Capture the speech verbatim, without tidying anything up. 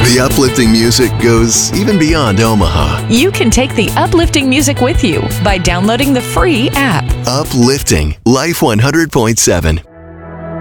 The uplifting music goes even beyond Omaha. You can take the uplifting music with you by downloading the free app. Uplifting Life one hundred point seven.